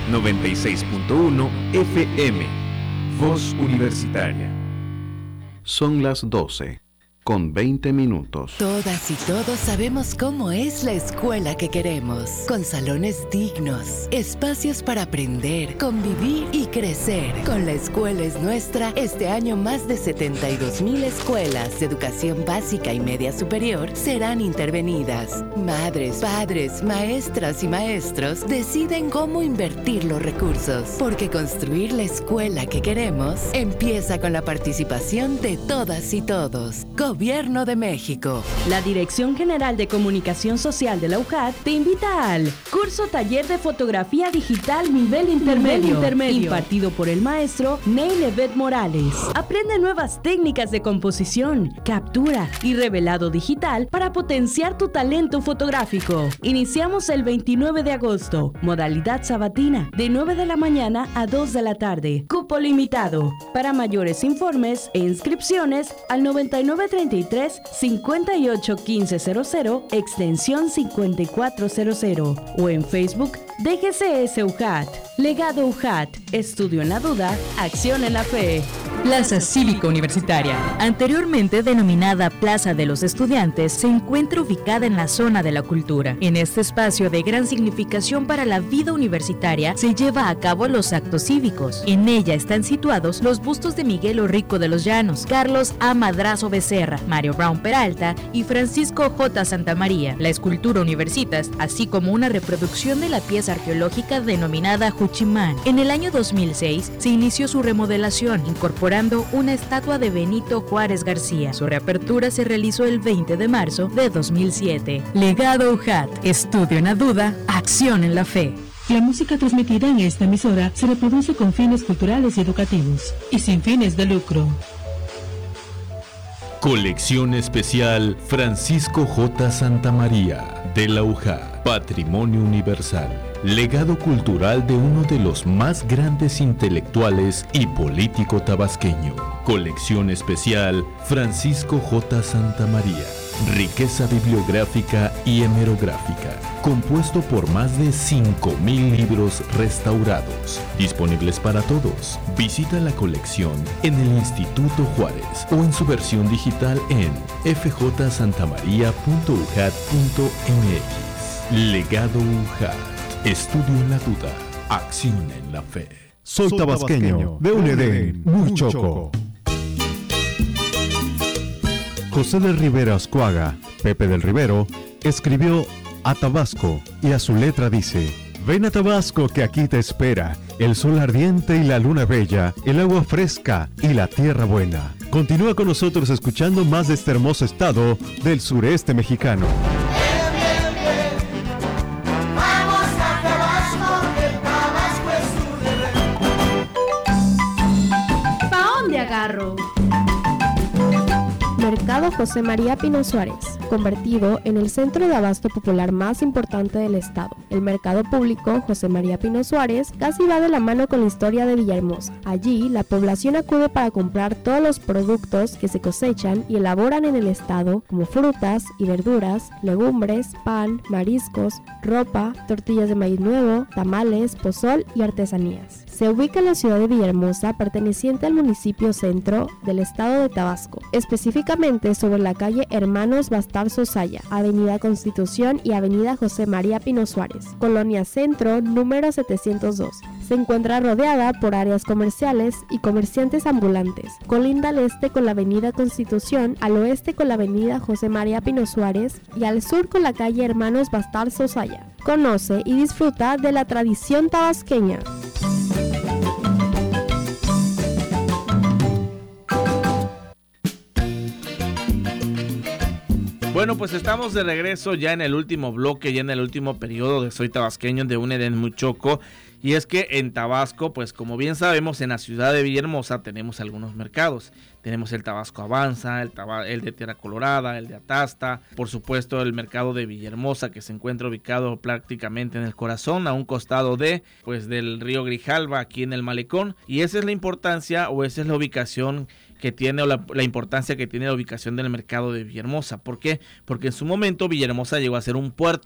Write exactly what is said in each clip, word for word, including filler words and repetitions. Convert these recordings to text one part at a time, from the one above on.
noventa y seis punto uno F M. Voz Universitaria. Son las doce, con veinte minutos. Todas y todos sabemos cómo es la escuela que queremos, con salones dignos, espacios para aprender, convivir y crecer. Con La Escuela es Nuestra, este año más de setenta y dos mil escuelas de educación básica y media superior serán intervenidas. Madres, padres, maestras y maestros deciden cómo invertir los recursos, porque construir la escuela que queremos empieza con la participación de todas y todos. Gobierno de México. La Dirección General de Comunicación Social de la U J A T te invita al curso Taller de Fotografía Digital Nivel Intermedio, nivel intermedio impartido por el maestro Neil Evet Morales. Aprende nuevas técnicas de composición, captura y revelado digital para potenciar tu talento fotográfico. Iniciamos el veintinueve de agosto, modalidad sabatina, de nueve de la mañana a dos de la tarde. Cupo limitado. Para mayores informes e inscripciones al noventa y nueve treinta y tres cincuenta y ocho quince cero cero, extensión cincuenta y cuatro cero cero, o en Facebook D G C S U J A T. Legado U J A T. Estudio en la duda, acción en la fe. Plaza Cívica Universitaria, anteriormente denominada Plaza de los Estudiantes, se encuentra ubicada en la zona de la cultura. En este espacio de gran significación para la vida universitaria se lleva a cabo los actos cívicos. En ella están situados los bustos de Miguel Orrico de los Llanos, Carlos A. Madrazo Becerra, Mario Brown Peralta y Francisco J. Santamaría, la escultura Universitas, así como una reproducción de la pieza arqueológica denominada Juchimán. En el año dos mil seis se inició su remodelación, incorporando una estatua de Benito Juárez García. Su reapertura se realizó el veinte de marzo de dos mil siete. Legado U J A T. Estudio en la duda, acción en la fe. La música transmitida en esta emisora se reproduce con fines culturales y educativos y sin fines de lucro. Colección especial Francisco J. Santamaría de la U J A T. Patrimonio Universal. Legado cultural de uno de los más grandes intelectuales y político tabasqueño. Colección especial Francisco J. Santamaría. Riqueza bibliográfica y hemerográfica, compuesto por más de cinco mil libros restaurados, disponibles para todos. Visita la colección en el Instituto Juárez o en su versión digital en f j santamaría punto u j a t punto m x. Legado U J A T. Estudio en la duda, acción en la fe. Soy, Soy tabasqueño, tabasqueño de un Edén muy choco. José del Rivero Ascuaga, Pepe del Rivero, escribió a Tabasco y a su letra dice: ven a Tabasco que aquí te espera el sol ardiente y la luna bella, el agua fresca y la tierra buena. Continúa con nosotros escuchando más de este hermoso estado del sureste mexicano. Agarro. Mercado José María Pino Suárez, convertido en el centro de abasto popular más importante del estado. El mercado público José María Pino Suárez casi va de la mano con la historia de Villahermosa. Allí, la población acude para comprar todos los productos que se cosechan y elaboran en el estado, como frutas y verduras, legumbres, pan, mariscos, ropa, tortillas de maíz nuevo, tamales, pozol y artesanías. Se ubica en la ciudad de Villahermosa, perteneciente al municipio centro del estado de Tabasco, específicamente sobre la calle Hermanos Bastarzo Saya, Avenida Constitución y Avenida José María Pino Suárez, Colonia Centro, número setecientos dos. Se encuentra rodeada por áreas comerciales y comerciantes ambulantes. Colinda al este con la Avenida Constitución, al oeste con la Avenida José María Pino Suárez y al sur con la calle Hermanos Bastarzo Saya. Conoce y disfruta de la tradición tabasqueña. Bueno, pues estamos de regreso ya en el último bloque, ya en el último periodo de Soy Tabasqueño de un Edén muy choco. Y es que en Tabasco, pues como bien sabemos, en la ciudad de Villahermosa tenemos algunos mercados. Tenemos el Tabasco Avanza, el, Taba, el de Tierra Colorada, el de Atasta, por supuesto el mercado de Villahermosa, que se encuentra ubicado prácticamente en el corazón, a un costado de, pues del río Grijalva, aquí en el Malecón. Y esa es la importancia, o esa es la ubicación que tiene, o la, la importancia que tiene la ubicación del mercado de Villahermosa. ¿Por qué? Porque en su momento Villahermosa llegó a ser un puerto,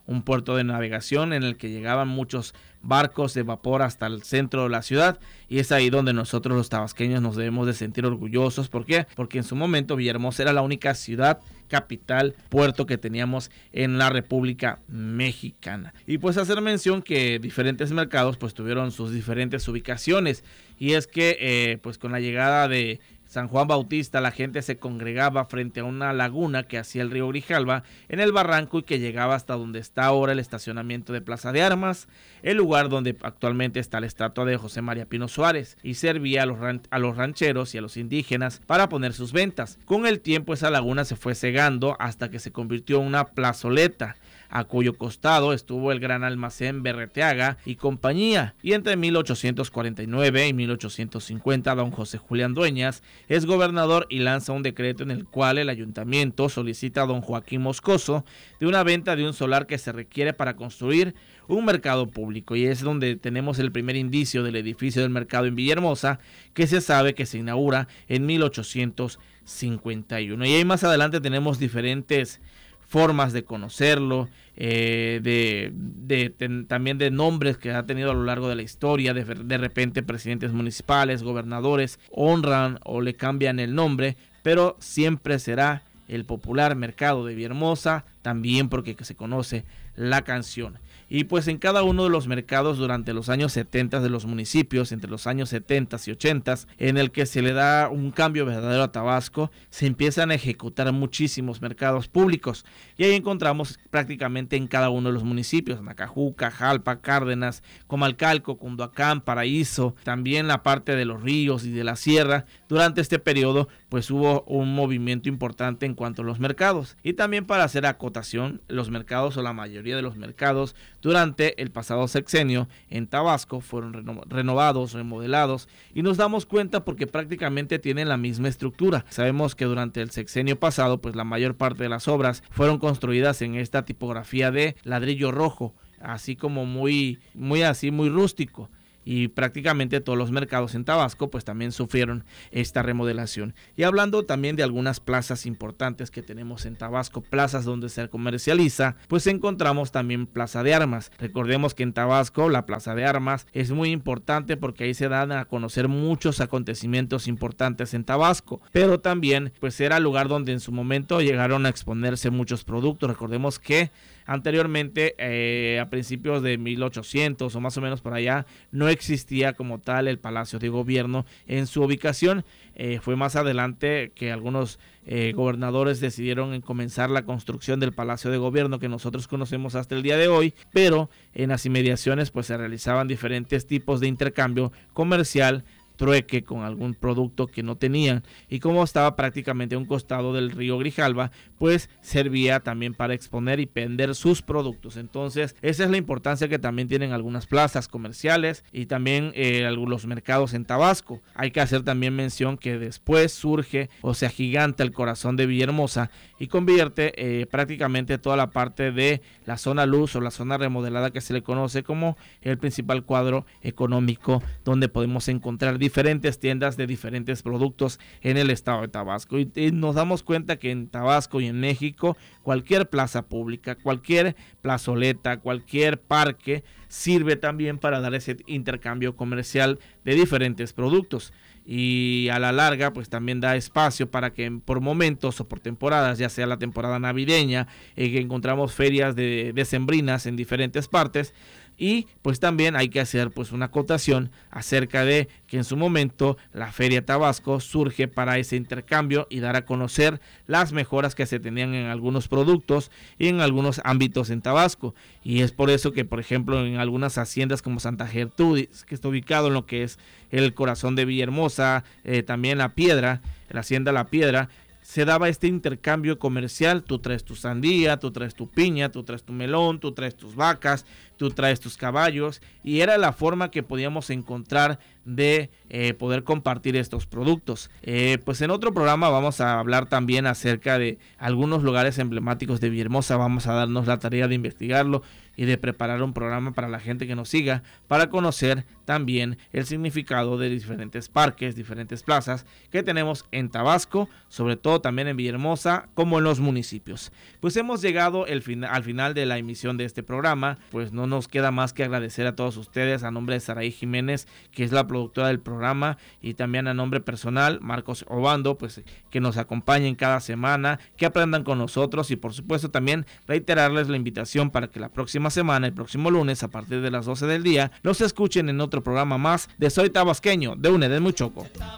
un puerto de navegación en el que llegaban muchos barcos de vapor hasta el centro de la ciudad, y es ahí donde nosotros los tabasqueños nos debemos de sentir orgullosos. ¿Por qué? Porque en su momento Villahermosa era la única ciudad, capital, puerto que teníamos en la República Mexicana. Y pues hacer mención que diferentes mercados pues tuvieron sus diferentes ubicaciones, y es que eh, pues con la llegada de San Juan Bautista, la gente se congregaba frente a una laguna que hacía el río Grijalva en el barranco y que llegaba hasta donde está ahora el estacionamiento de Plaza de Armas, el lugar donde actualmente está la estatua de José María Pino Suárez, y servía a los, ran- a los rancheros y a los indígenas para poner sus ventas. Con el tiempo esa laguna se fue cegando hasta que se convirtió en una plazoleta, a cuyo costado estuvo el gran almacén Berreteaga y compañía, y entre mil ochocientos cuarenta y nueve y mil ochocientos cincuenta don José Julián Dueñas es gobernador y lanza un decreto en el cual el ayuntamiento solicita a don Joaquín Moscoso de una venta de un solar que se requiere para construir un mercado público, y es donde tenemos el primer indicio del edificio del mercado en Villahermosa, que se sabe que se inaugura en mil ochocientos cincuenta y uno, y ahí más adelante tenemos diferentes formas de conocerlo, eh, de, de, de también de nombres que ha tenido a lo largo de la historia. De, de repente presidentes municipales, gobernadores honran o le cambian el nombre, pero siempre será el popular mercado de Villahermosa, también porque se conoce la canción. Y pues en cada uno de los mercados durante los años setenta de los municipios, entre los años setenta y ochenta, en el que se le da un cambio verdadero a Tabasco, se empiezan a ejecutar muchísimos mercados públicos. Y ahí encontramos prácticamente en cada uno de los municipios, Nacajuca, Jalpa, Cárdenas, Comalcalco, Cunduacán, Paraíso, también la parte de los ríos y de la sierra. Durante este periodo pues hubo un movimiento importante en cuanto a los mercados. Y también, para hacer acotación, los mercados o la mayoría de los mercados durante el pasado sexenio en Tabasco fueron reno- renovados, remodelados, y nos damos cuenta porque prácticamente tienen la misma estructura. Sabemos que durante el sexenio pasado pues la mayor parte de las obras fueron construidas en esta tipografía de ladrillo rojo, así como muy, muy así, muy rústico. Y prácticamente todos los mercados en Tabasco pues también sufrieron esta remodelación. Y hablando también de algunas plazas importantes que tenemos en Tabasco, plazas donde se comercializa, pues encontramos también Plaza de Armas. Recordemos que en Tabasco la Plaza de Armas es muy importante porque ahí se dan a conocer muchos acontecimientos importantes en Tabasco, pero también pues era el lugar donde en su momento llegaron a exponerse muchos productos. Recordemos que anteriormente, eh, a principios de mil ochocientos o más o menos por allá, no existía como tal el Palacio de Gobierno en su ubicación. Eh, fue más adelante que algunos eh, gobernadores decidieron comenzar la construcción del Palacio de Gobierno que nosotros conocemos hasta el día de hoy, pero en las inmediaciones pues se realizaban diferentes tipos de intercambio comercial, trueque con algún producto que no tenían, y como estaba prácticamente a un costado del río Grijalva, pues servía también para exponer y vender sus productos. Entonces esa es la importancia que también tienen algunas plazas comerciales y también eh, algunos mercados en Tabasco. Hay que hacer también mención que después surge o se agiganta el corazón de Villahermosa y convierte eh, prácticamente toda la parte de la zona luz o la zona remodelada, que se le conoce como el principal cuadro económico, donde podemos encontrar diferentes tiendas de diferentes productos en el estado de Tabasco. Y, y nos damos cuenta que en Tabasco y en México cualquier plaza pública, cualquier plazoleta, cualquier parque sirve también para dar ese intercambio comercial de diferentes productos. Y a la larga pues también da espacio para que por momentos o por temporadas, ya sea la temporada navideña, eh, que encontramos ferias de decembrinas en diferentes partes. Y pues también hay que hacer pues una acotación acerca de que en su momento la Feria Tabasco surge para ese intercambio y dar a conocer las mejoras que se tenían en algunos productos y en algunos ámbitos en Tabasco. Y es por eso que, por ejemplo, en algunas haciendas como Santa Gertrudis, que está ubicado en lo que es el corazón de Villahermosa, eh, también La Piedra, la hacienda La Piedra, se daba este intercambio comercial. Tú traes tu sandía, tú traes tu piña, tú traes tu melón, tú traes tus vacas, tú traes tus caballos, y era la forma que podíamos encontrar de eh, poder compartir estos productos. Eh, pues en otro programa vamos a hablar también acerca de algunos lugares emblemáticos de Villahermosa. Vamos a darnos la tarea de investigarlo y de preparar un programa para la gente que nos siga, para conocer también el significado de diferentes parques, diferentes plazas que tenemos en Tabasco, sobre todo también en Villahermosa, como en los municipios. Pues hemos llegado el fin- al final de la emisión de este programa. Pues no nos queda más que agradecer a todos ustedes, a nombre de Saraí Jiménez, que es la productora del programa, y también a nombre personal, Marcos Obando, pues que nos acompañen cada semana, que aprendan con nosotros, y por supuesto también reiterarles la invitación para que la próxima semana, el próximo lunes, a partir de las doce del día, nos escuchen en otro programa más de Soy Tabasqueño, de U N E D en Muy Choco.